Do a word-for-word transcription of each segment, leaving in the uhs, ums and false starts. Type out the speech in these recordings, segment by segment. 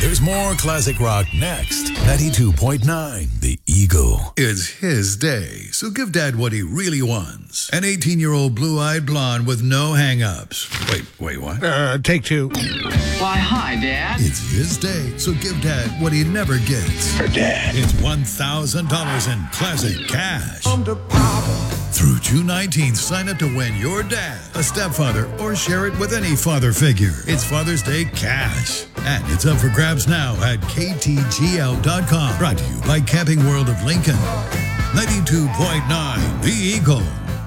There's more classic rock next. ninety-two point nine The Eagle. It's his day, so give Dad what he really wants. An eighteen-year-old blue-eyed blonde with no hang-ups. Wait, wait, what? Uh, take two. Why, hi, Dad. It's his day, so give Dad what he never gets. For Dad. It's one thousand dollars in classic cash. Through June nineteenth, sign up to win your dad, a stepfather, or share it with any father figure. It's Father's Day cash. And it's up for grabs now at K T G L dot com. Brought to you by Camping World of Lincoln. ninety-two point nine The Eagle.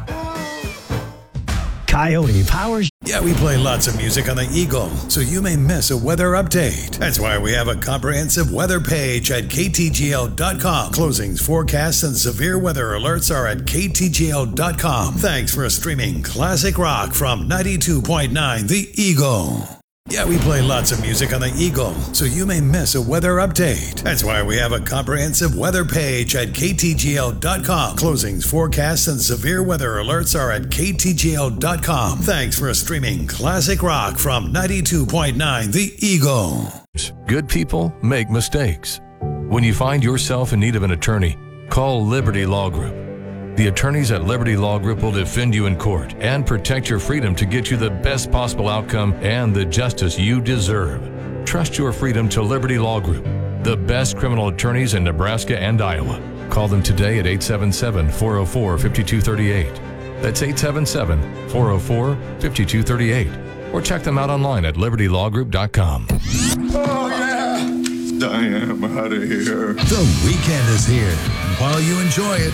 Coyote Powers. Yeah, we play lots of music on the Eagle, so you may miss a weather update. That's why we have a comprehensive weather page at K T G L dot com. Closings, forecasts, and severe weather alerts are at K T G L dot com. Thanks for streaming classic rock from ninety-two point nine The Eagle. Yeah, we play lots of music on the Eagle, so you may miss a weather update. That's why we have a comprehensive weather page at K T G L dot com. Closings, forecasts, and severe weather alerts are at K T G L dot com. Thanks for streaming classic rock from ninety-two point nine The Eagle. Good people make mistakes. When you find yourself in need of an attorney, call Liberty Law Group. The attorneys at Liberty Law Group will defend you in court and protect your freedom to get you the best possible outcome and the justice you deserve. Trust your freedom to Liberty Law Group, the best criminal attorneys in Nebraska and Iowa. Call them today at eight seven seven, four oh four, five two three eight. That's eight seven seven, four oh four, five two three eight. Or check them out online at liberty law group dot com. Oh, yeah. I am out of here. The weekend is here. And while you enjoy it,